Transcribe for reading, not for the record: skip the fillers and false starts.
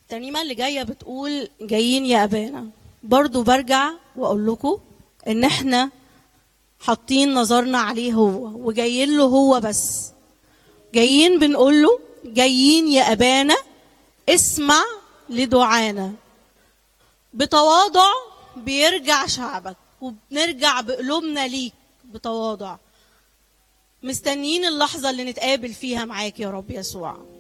الترنيمة اللي جاية بتقول جايين يا أبانا. برضو برجع وأقول لكم إن إحنا حاطين نظرنا عليه هو وجايين له هو بس. جايين بنقول له جايين يا أبانا اسمع لدعانا. بتواضع بيرجع شعبك وبنرجع بقلوبنا ليك بتواضع. مستنيين اللحظة اللي نتقابل فيها معاك يا رب يسوع.